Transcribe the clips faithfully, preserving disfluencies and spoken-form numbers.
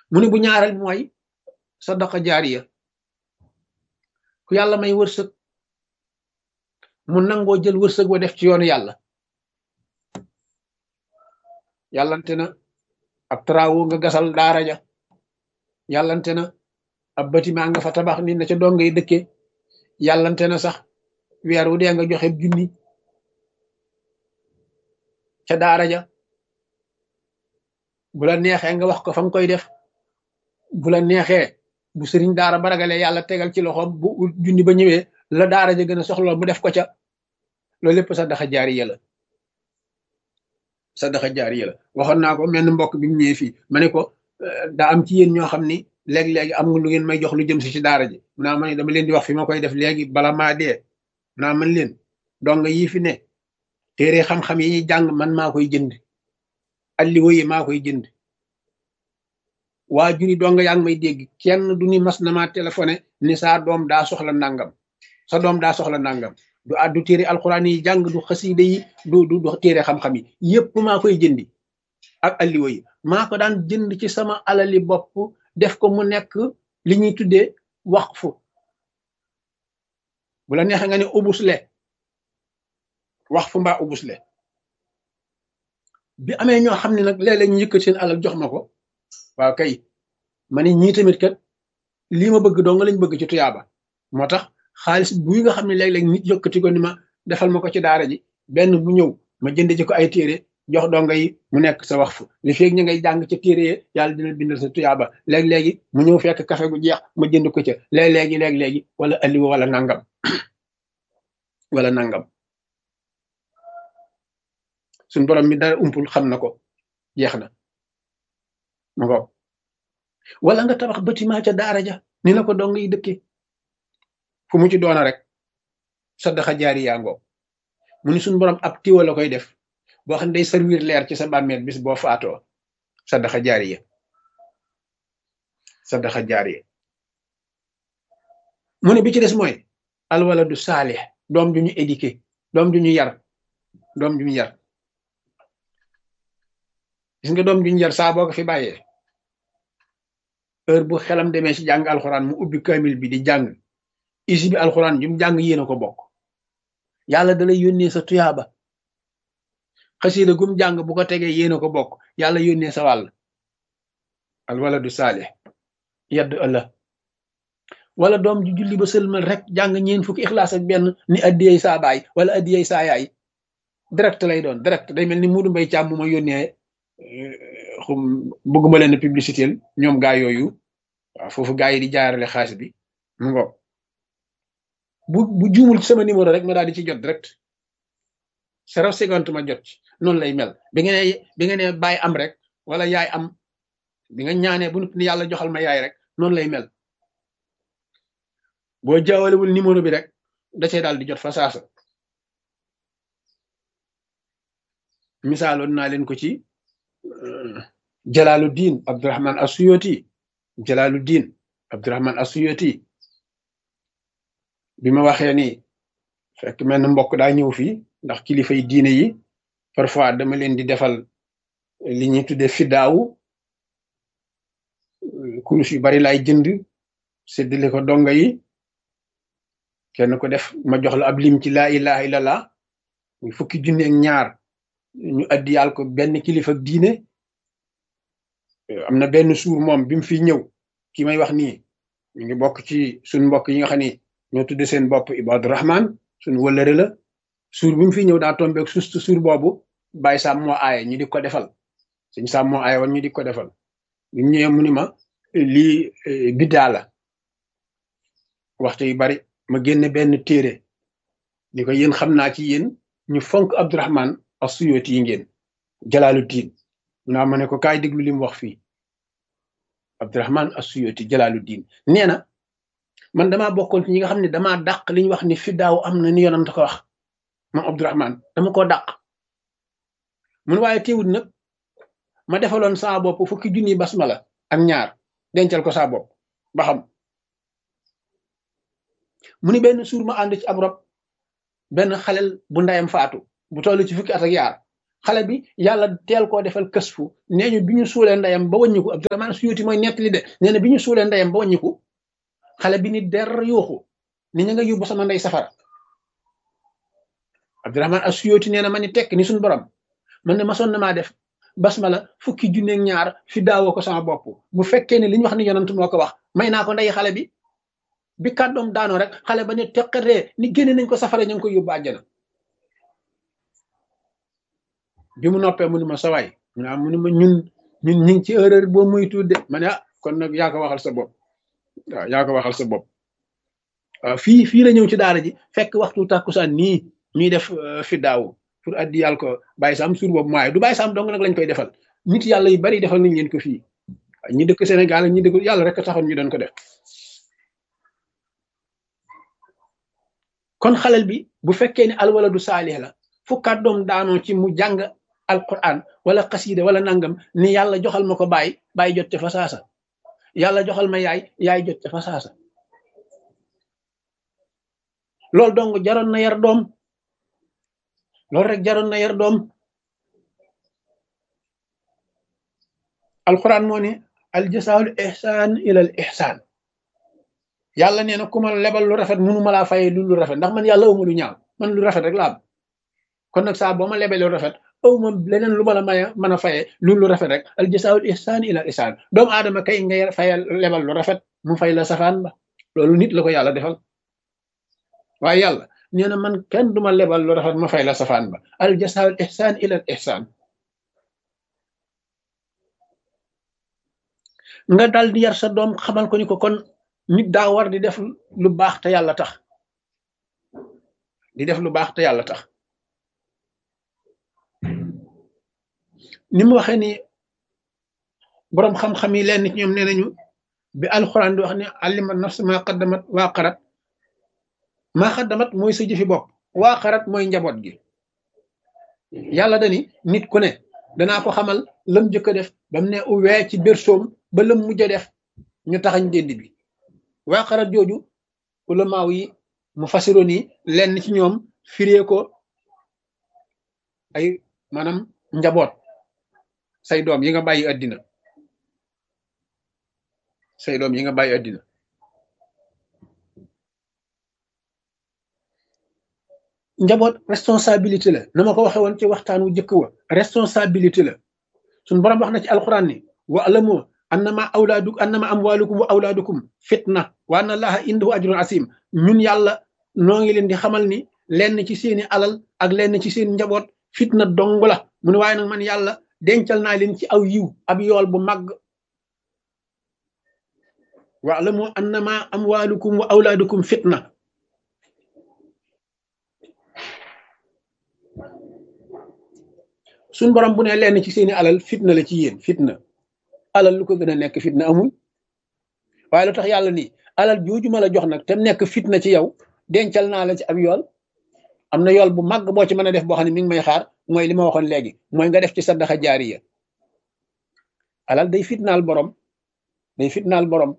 mu ne bu ñaareel mooy sadaqa jaariya ku yàlla may wërsëg mu nangoo jël wërsëg wa def ci yoonu yàlla yàllante na ab travaux nga gasal daara ja yàllante na ab bâtiment nga fa tabax nit na ca donga yi dëkkee yàllante na sax weer wu dee nga joxe junni ca daara ja bu la neexee nga wax ko fa nga koy def bu la neexee bu sëriñ daara ba ragalee yàlla tegal ci loxoom bu junni ba ñëwee la daara ja gën a soxla mu def ko ca loolu lépp sadaxa jaariya la sadaxa jaariya la waxoon naa ko menn mbokk bi mu ñëwee fii ma ne ko daa am ci yéen ñoo xam ni léegi-léegi am nga lu ngeen may jox lu jëm si ci daara ji mu naa ma ne dama leen di wax fi ma koy def léegi bala maa dee mu naa man leen dong yii fi ne téere xam-xam yi ñuy jàng man maa koy jënd alliwa yi maa koy jënd waa juri dong yaa ngi may dégg kenn du ni mas na maa téléphoné ni saa doom daa soxla nangam sa doom daa soxla nangam du addu téere alxuraan yi jàng du xasiida yi du du du téere xam-xam yi yépp maa koy jëndi ak alliwa yi maa ko daan jënd ci sama alali bopp def ko mu nekk li ñuy tuddee waqfu bu la neexee nga ne ubusle waqfu mbaa ubusle bi amee ñoo xam ne nag léeg-léeg ñu yëkkat seen alal jox ma ko waaw kay ma ne ñii tamit kat lii ma bëgg doo nga lañ bëgg ci tuyaaba moo tax xaalis buy nga xam ne léeg-léeg nit yëkkati ko ni ma defal ma ko ci daara ji benn bu ñëw ma jënd ci ko ay téere jox donga yi mu nekk sa wax fu li feeg ñu ngay jàng ca téere yi yàlla dina bindal sa tuyaaba léeg-léegi mu ñëw fekk café gu jeex ma jënd ko ca léeg-léegi léeg-léegi wala alliwa wala nangam wala nangam suñ borom mi dara umpul xam na ko jeex na ma ko wala nga tabax bâtiment ca daara ja ni la ko dong yi dëkke fu mu ci doona rek sadaxa jaari yaa ngoo mu ni suñ borom ab tiwa la koy def boo xam ne day servir leer ci sa bàmmeel bis boo faatoo sadaxa jaari ya sadaxa jaari ya mu ne bi ci des mooy alwaladu saalih doom ju ñu éduqué doom ju ñu yar doom ju ñu yar gis nga doom ju ñu yar saa boo ko fi bàyyee heure bu xelam demee ci jàng alxuraan mu ubbi kamil bi di jàng isi bi alxuraan jum jàng yéen a ko bokk yàlla da lay yónnee sa tuyaaba xasida gum jàng bu ko tegee yéen a ko bokk yàlla yónnee sa wàll alwaladu saalih yaddu ëllëg wala doom ju julli ba sëlmal rek jàng ñeen fukki ixlaas ak benn ni addiyey saa baay wala addiyey saa yaay direct lay doon direct day mel ni Muudu Mbay Càmm mu ma yónnee xum bëgguma leen publicité ñoom gaa yooyu waaw foofu gaa yi di jaarale xaalis bi mu ngo bu bu juumul ci sama numéro rek ma daal di ci jot direct zéro cinquante ma jot ci noonu lay mel bi nga ne bi nga ne baay am rek wala yaay am bi nga ñaanee bu ni yàlla joxal ma yaay rek noonu lay mel boo jaawalewul numéro bi rek da cee daal di jot fa saasa misaaloon naa leen ko ci Jalaaluddin Abdurahman Asuyoti Jalaaluddin Abdurahman Asuyoti bi ma waxee ni fekk mel na mbokk daa ñëw fii ndax kilifa yi diine yi parfois dama leen di defal li ñuy tuddee fiddaawu kurus yu bari laay jënd séddale ko donga yi kenn ko def ma jox la ab lim ci laa ilaha illallah muy fukki junne ak ñaar ñu addiyal ko benn kilifa diine am na benn suur moom bi mu fi ñëw ki may wax nii ñu ngi bokk ci suñ mbokk yi nga xam ni ñoo tudde seen bopp Ibadu Rahman suñ wëllëre la suur bi mu fi ñëw daa tombeeg sustu suur boobu bàyyi Sam moo aaye ñu di ko defal suñ Sam moo aaye woon ñu di ko defal bi mu ñëwee mu ni ma lii biddaa la waxtu yu bari ma génne benn téere ni ko yéen xam naa ci yéen ñu fonk Abdurahman Asuyoti yi ngeen Jalaaluddin naa ma ne ko kaay déglu li mu wax fii Abdurahman Asuyoti Jalaaluddin nee na man damaa bokkoon ci ñi nga xam ne damaa dàq li ñu wax ni fiddaaw am na ni yonent ko wax moom Abdurahman dama koo dàq mun waaye teewut nag ma defaloon saa bopp fukki junni basmala ak ñaar dencal ko saa bopp ba xam mu ni benn suur ma ànd ci ab rob benn xalel bu ndayam faatu bu toll ci fukki at ak yaar xale bi yàlla teel koo defal kësfu nee ñu bi ñu suulee ndeyam ba wàññiku Abdurahmaan Suyuti mooy nettali de nee na bi ñu suulee ndeyam ba wàññiku xale bi ni der yuuxu ni ñu nga yóbbu sama ndey safara Abdurahmaan Suyuti nee na ma ni tekk ni suñu borom man ne ma sonn maa def basmala fukki junneeg ñaar fi daawoo ko sama bopp bu fekkee ne li ñu wax ni yonant moo ko wax may naa ko ndey xale bi bi kàddoom daanoo rek xale ba ne teqatee ni génne nañ ko safara ñu ngi koy yóbbu àjjana bi mu noppee mu ni ma sawaay mu ni ma ñun ñun ñu ngi ci erreur boo muy tudde ma ne ah kon nag yaa ko waxal sa bopp waaw yaa ko waxal sa bopp waaw fii fii la ñëw ci daara ji fekk waxtu tàkkusaan nii ñuy def fi daaw pour addi yàlla ko bàyyi saam suur boobu maaye du bàyyi saam dong nag lañ koy defal nit yàlla yu bari defal nañ leen ko fii ñi dëkk Sénégal ñi dëkk yàlla rek taxoon ñu doon ko def kon xalal bi bu fekkee ne alwaladu saalih la fu kàddoom daanoo ci mu jàng alquran wala xasida wala nangam ni yàlla joxal ma ko bàyyi bàyyi jot ca fa saasa yàlla joxal ma yaay yaay jot ca fa saasa loolu dong jaroon na yar doom loolu rek jaroon na yar doom alquran moo ne aljasaul ihsaan ilal ihsaan yàlla nee na ku ma lebal lu rafet mënu ma laa fayee lu lu rafet ndax man yàlla awma lu ñaaw man lu rafet rek laa am kon nag saa boo ma lebee lu rafet aw ma leneen lu ma la may mën a fayee lu lu rafet rek al jasaawul ihsaan ila ihsaan doomu aadama kay ngay fayal lebal lu rafet mu fay la safaan ba loolu nit la ko yàlla defal waaye yàlla nee na man kenn duma lebal lu rafet ma fay la safaan ba al jasaawul ihsaan ila ihsaan nga dal di yar sa doom xamal ko ni ko kon nit daa war di def lu baax te yàlla tax di def lu baax te yàlla tax ni mu waxee ni boroom xam-xam yi leen ci ñoom nee nañu bi alxuraan di wax ne alima nafs maa qaddamat waa qarat maa qaddamat mooy sa jëfi bopp waa qarat mooy njaboot gi yàlla dani nit ku ne danaa ko xamal lam jëkk a def ba mu ne uwee ci bersoom ba lam mujj a def ñu taxañ dénd bi waa qarat jooju ulamaaw yi mu fasiroon yi lenn ci ñoom firee ko ay maanaam njaboot say doom yi nga bàyyi àddina say doom yi nga bàyyi àddina njaboot responsabilité la na ma ko waxe woon ci waxtaan wu jëkk wa responsabilité la suñ borom wax na ci alquran ni wa alamu annama awlaaduk annama amwalukum wa awlaadukum fitna wa anna allaha indahu ajrun asim ñun yàlla noo ngi leen di xamal ni lenn ci seeni alal ak lenn ci seen njaboot fitna dong la mu ne waaye nag man yàlla dencal naa leen ci aw yiw ab yool bu màgg wa'lamu annama amwalukum wa awlaadukum fitna suñ borom bu ne lenn ci seeni alal fitna la ci yéen fitna alal lu ko gën a nekk fitna amul waaye lu tax yàlla ni alal jooju ma la jox nag te nekk fitna ci yow dencal naa la ci ab yool am na yool bu màgg boo ci mën a def boo xam ne mi ngi may xaar mooy li ma waxoon léegi mooy nga def ci saddaxa jaariya alal day fitnaal borom day fitnaal borom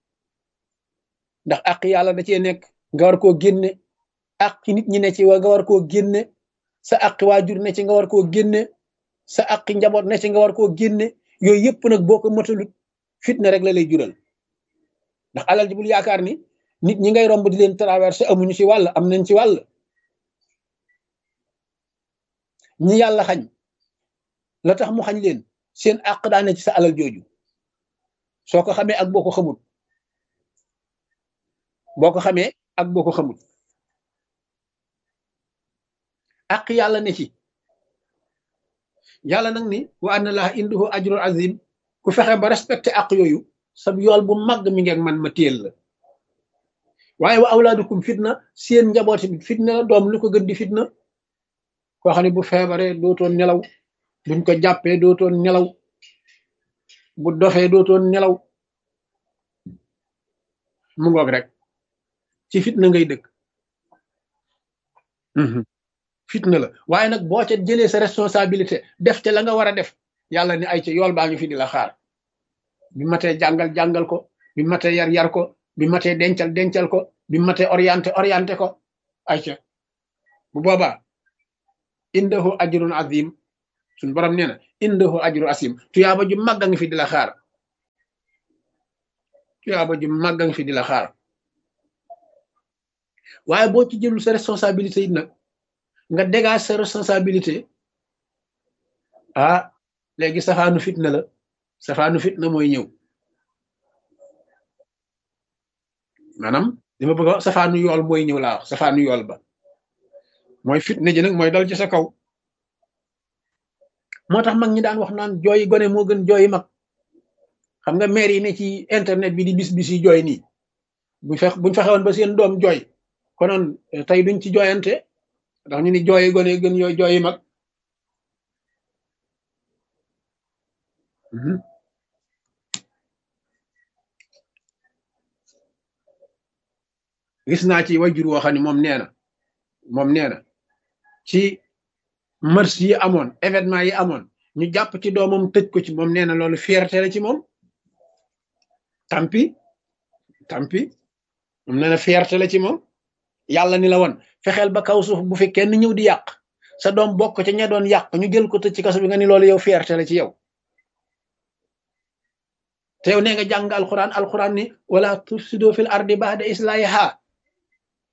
ndax àq yàlla da cee nekk nga war koo génne àq nit ñi ne ci wa nga war koo génne sa àq waajur ne ci nga war koo génne sa àq njaboot ne ci nga war koo génne yooyu yëpp nag boo ko matalut fitna rek la lay jural ndax alal ji bul yaakaar ni nit ñi ngay romb di leen traversé amuñu ci wàll am nañ ci wàll ñi yàlla xañ la tax mu xañ leen seen àq daane ci sa alal jooju soo ko xamee ak boo ko xamut boo ko xamee ak boo ko xamut àq yàlla ne ci yàlla nag ni wa anna laaha indahu ajrun azim ku fexe ba respecté àq yooyu sab yool bu màgg mi ngeeg man ma téel la waaye wa awlaadukum fitna seen njaboot bi fitna la doom lu ko gën di fitna koo xam ne bu feebaree dootoon nelaw buñ ko jàppee dootoon nelaw bu dofee dootoon nelaw mu ngoog rek ci fitna ngay dëkk fitna la waaye nag boo ca jëlee sa responsabilité def ca la nga war a def yàlla ni ay ca yool baa ngi fi di la xaar bi matee jàngal jàngal ko bi matee yar yar ko bi matee dencal dencal ko bi matee orienté orienté ko ay ca bu boobaa indahu ajrun azim suñ borom nee na indahu ajru asim tuyaaba ju màgga nga fi di la xaar tuyaaba ju màgga nga fi di la xaar waaye boo ci jëlul sa responsabilité it nag nga dégage sa responsabilité ah léegi safaanu fitna la safaanu fitna mooy ñëw maanaam li ma bëgg a wax safaanu yool mooy ñëw laa wax safaanu yool ba mooy fitna ji nag mooy dal ci sa kaw moo tax mag ñi daan wax naan jooyi gone moo gën jooyi mag xam nga maire yi ne ci internet bi di bis bis yi jooy nii buñ fex buñ fexewoon ba seen doom jooy konoon tey duñ ci jooyante ndax ñu ni jooyi gone gën yooyu jooyi mag gis naa ci wajur woo xam ne moom nee na moom nee na ci mars yi amoon événement yi amoon ñu jàpp ci doomam tëj ko ci moom nee na loolu fierté la ci moom tampi tampi moom nee na fierté la ci moom yàlla ni la woon fexeel ba kaw suuf bu fi kenn ñëw di yàq sa doom bokk ca ña doon yàq ñu jël ko tëj ci kaso bi nga ni loolu yow fierté la ci yow te yow nee nga jàng alquran alquran ni wala tufsido fil ardi ba'da islahiha